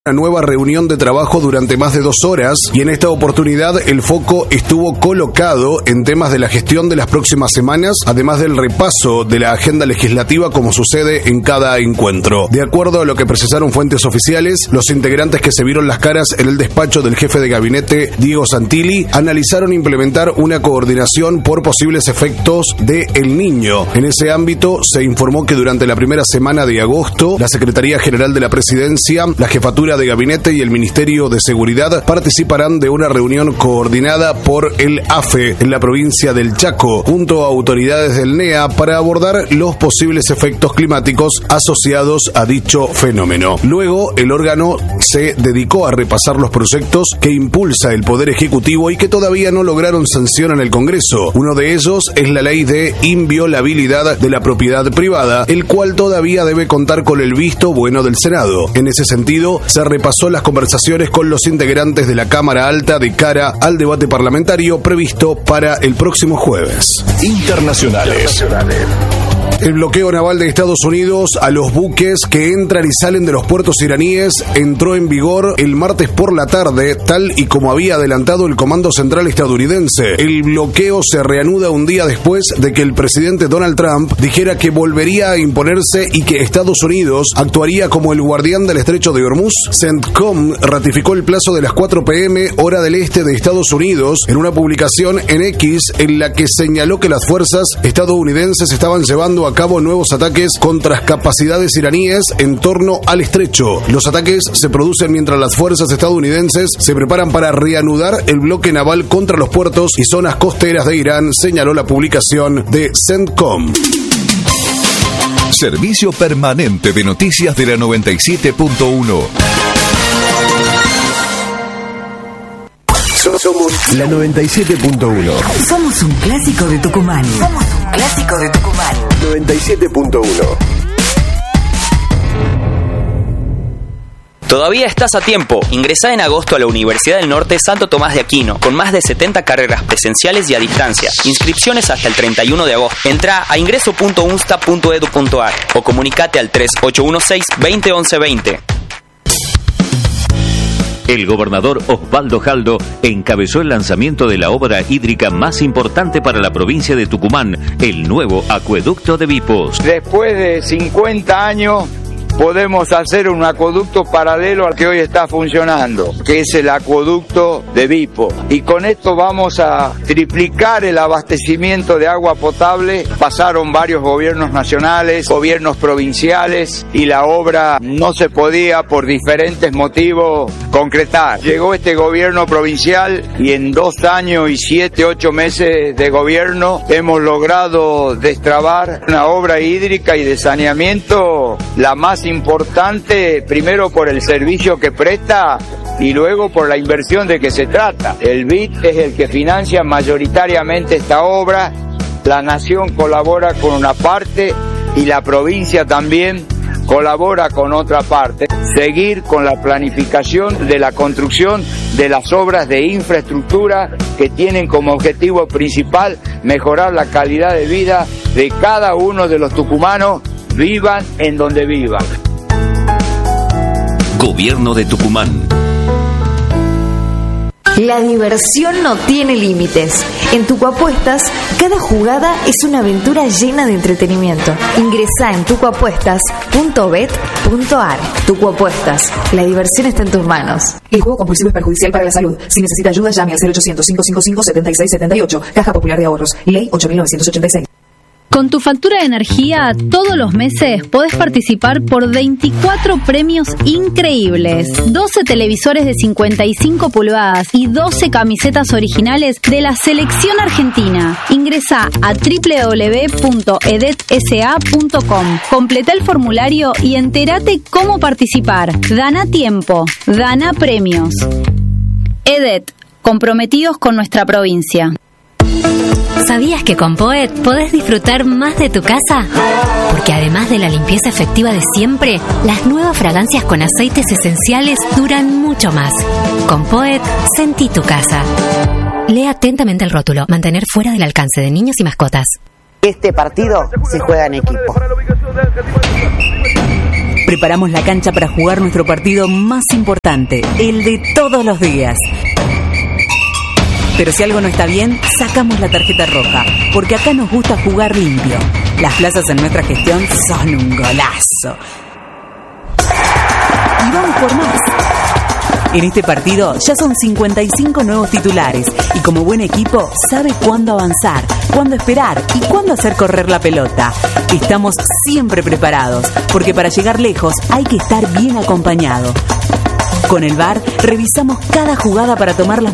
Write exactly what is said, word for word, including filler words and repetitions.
Una nueva reunión de trabajo durante más de dos horas y en esta oportunidad el foco estuvo colocado en temas de la gestión de las próximas semanas, además del repaso de la agenda legislativa como sucede en cada encuentro. De acuerdo a lo que precisaron fuentes oficiales, los integrantes que se vieron las caras en el despacho del jefe de gabinete, Diego Santilli, analizaron implementar una coordinación por posibles efectos de El Niño. En ese ámbito se informó que durante la primera semana de agosto, la Secretaría General de la Presidencia, la Jefatura de Gabinete y el Ministerio de Seguridad participarán de una reunión coordinada por el A F E en la provincia del Chaco, junto a autoridades del N E A para abordar los posibles efectos climáticos asociados a dicho fenómeno. Luego, el órgano se dedicó a repasar los proyectos que impulsa el Poder Ejecutivo y que todavía no lograron sanción en el Congreso. Uno de ellos es la ley de inviolabilidad de la propiedad privada, el cual todavía debe contar con el visto bueno del Senado. En ese sentido, se repasó las conversaciones con los integrantes de la Cámara Alta de cara al debate parlamentario previsto para el próximo jueves. Internacionales. El bloqueo naval de Estados Unidos a los buques que entran y salen de los puertos iraníes entró en vigor el martes por la tarde, tal y como había adelantado el Comando Central estadounidense. El bloqueo se reanuda un día después de que el presidente Donald Trump dijera que volvería a imponerse y que Estados Unidos actuaría como el guardián del estrecho de Hormuz. CENTCOM ratificó el plazo de las cuatro pe eme hora del este de Estados Unidos en una publicación en X en la que señaló que las fuerzas estadounidenses estaban llevando a a cabo nuevos ataques contra capacidades iraníes en torno al estrecho. Los ataques se producen mientras las fuerzas estadounidenses se preparan para reanudar el bloque naval contra los puertos y zonas costeras de Irán, señaló la publicación de CENTCOM. Servicio permanente de noticias de la noventa y siete punto uno. Somos la noventa y siete punto uno. Somos un clásico de Tucumán. Somos un clásico de Tucumán. noventa y siete punto uno. Todavía estás a tiempo. Ingresá en agosto a la Universidad del Norte Santo Tomás de Aquino, con más de setenta carreras presenciales y a distancia. Inscripciones hasta el treinta y uno de agosto. Entrá a ingreso punto unsta punto edu punto ar o comunicate al tres ocho uno seis, veinte once veinte. El gobernador Osvaldo Jaldo encabezó el lanzamiento de la obra hídrica más importante para la provincia de Tucumán, el nuevo acueducto de Vipos. Después de cincuenta años podemos hacer un acueducto paralelo al que hoy está funcionando, que es el acueducto de Vipo. Y con esto vamos a triplicar el abastecimiento de agua potable. Pasaron varios gobiernos nacionales, gobiernos provinciales, y la obra no se podía por diferentes motivos concretar. Llegó este gobierno provincial y en dos años y siete, ocho meses de gobierno hemos logrado destrabar una obra hídrica y de saneamiento la más importante, primero por el servicio que presta y luego por la inversión de que se trata. El B I D es el que financia mayoritariamente esta obra, la Nación colabora con una parte y la provincia también colabora con otra parte. Seguir con la planificación de la construcción de las obras de infraestructura que tienen como objetivo principal mejorar la calidad de vida de cada uno de los tucumanos, vivan en donde vivan. Gobierno de Tucumán. La diversión no tiene límites. En Tucuapuestas, cada jugada es una aventura llena de entretenimiento. Ingresá en tucuapuestas punto bet punto ar. Tucuapuestas, la diversión está en tus manos. El juego compulsivo es perjudicial para la salud. Si necesita ayuda, llame al cero ochocientos, cinco cinco cinco, siete seis siete ocho. Caja Popular de Ahorros. Ley ocho mil novecientos ochenta y seis. Con tu factura de energía, todos los meses podés participar por veinticuatro premios increíbles. doce televisores de cincuenta y cinco pulgadas y doce camisetas originales de la selección argentina. Ingresá a doble u doble u doble u punto edet s a punto com. Completa el formulario y entérate cómo participar. Gana tiempo, gana premios. Edet, comprometidos con nuestra provincia. ¿Sabías que con Poet podés disfrutar más de tu casa? Porque además de la limpieza efectiva de siempre, las nuevas fragancias con aceites esenciales duran mucho más. Con Poet, sentí tu casa. Lee atentamente el rótulo. Mantener fuera del alcance de niños y mascotas. Este partido se juega en equipo. Preparamos la cancha para jugar nuestro partido más importante, el de todos los días. Pero si algo no está bien, sacamos la tarjeta roja, porque acá nos gusta jugar limpio. Las plazas en nuestra gestión son un golazo. Y vamos por más. En este partido ya son cincuenta y cinco nuevos titulares y como buen equipo sabe cuándo avanzar, cuándo esperar y cuándo hacer correr la pelota. Estamos siempre preparados, porque para llegar lejos hay que estar bien acompañado. Con el V A R revisamos cada jugada para tomar las